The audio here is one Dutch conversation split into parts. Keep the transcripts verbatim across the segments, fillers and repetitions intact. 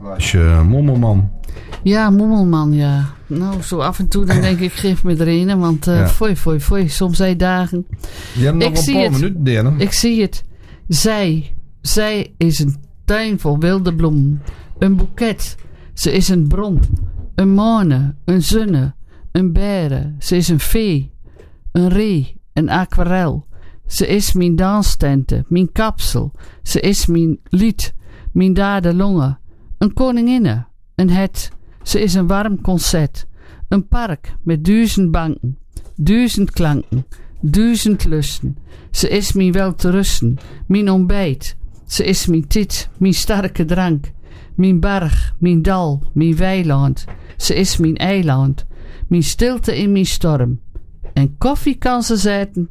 plaatje Mommelman. Ja, Mommelman, ja. Nou, zo af en toe dan denk ik, geef me er een. Want uh, ja. foei, foei, foei. Soms zijn dagen. Je hebt nog ik een paar minuten, Dene. Ik zie het. Zij, zij is een tuin vol wilde bloemen. Een boeket. Ze is een bron. Een mane. Een zonne. Een beren. Ze is een vee. Een ree. Een aquarel. Ze is mijn danstente. Mijn kapsel. Ze is mijn lied. Mijn dade longen. Een koninginne. Een het. Ze is een warm concert. Een park met duizend banken. Duizend klanken. Duizend lusten. Ze is mijn wel te rusten. Mijn ontbijt. Ze is mijn tit. Mijn sterke drank. Mijn berg. Mijn dal. Mijn weiland. Ze is mijn eiland. Mijn stilte in mijn storm. En koffie kan ze zetten.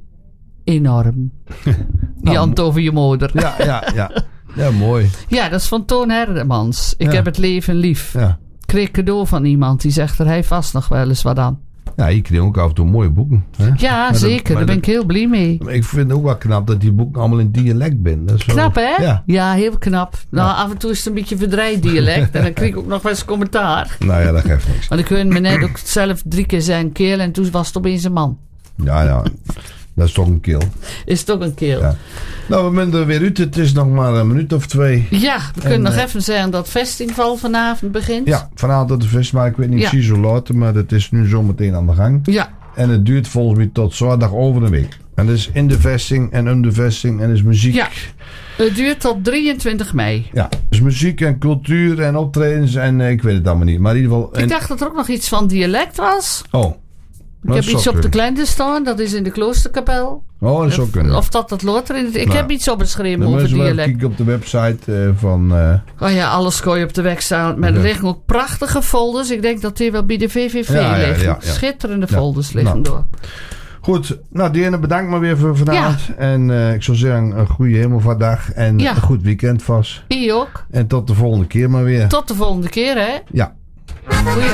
Enorm. Nou, Jant over je moeder. Ja, ja, ja. Ja, mooi. Ja, dat is van Toon Herdemans. Ik ja. heb het leven lief. Ja. Ik kreeg cadeau van iemand die zegt er hij vast nog wel eens wat aan. Ja, ik kreeg ook af en toe mooie boeken. Hè? Ja, maar zeker. Dat, daar ben dat, ik heel blij mee. Ik vind het ook wel knap dat die boeken allemaal in dialect zijn. Dat is wel, knap, hè? Ja, ja heel knap. Nou, ja. af en toe is het een beetje verdraaid dialect. En dan kreeg ik ook nog wel eens commentaar. Nou ja, dat geeft niks. Want ik hoorde me net ook zelf drie keer zijn keel en toen was het opeens een man. Ja, ja. Dat is toch een keel. Is toch een keel. Ja. Nou, we zijn er weer uit. Het is nog maar een minuut of twee. Ja, we kunnen en, nog uh, even zeggen dat het festival vanavond begint. Ja, vanavond dat de festival. Ik weet niet ja. precies hoe laat, maar het is nu zo meteen aan de gang. Ja. En het duurt volgens mij tot zaterdag over een week. En dat is in de vesting en om de vesting en is muziek. Ja, het duurt tot drieëntwintig mei. Ja, dus muziek en cultuur en optredens en uh, ik weet het allemaal niet. Maar in ieder geval... Ik en... dacht dat er ook nog iets van dialect was. Oh. Ik heb iets op de kalender staan, dat is in de kloosterkapel. Oh, dat zou kunnen. Of dat dat later in het... Ik nou, heb iets opgeschreven over dialect. Dan kijk op de website uh, van... Uh, oh ja, alles gooi je op de weg staan. Maar er liggen ook prachtige folders. Ik denk dat die wel bij de V V V ja, liggen. Ja, ja, ja. Schitterende ja. folders liggen nou. door. Goed, nou Diana, bedankt maar weer voor vanavond. Ja. En uh, ik zou zeggen, een goede hemelvaartdag en ja. een goed weekend vast. I ook. En tot de volgende keer maar weer. Tot de volgende keer, hè? Ja. Goeiedag.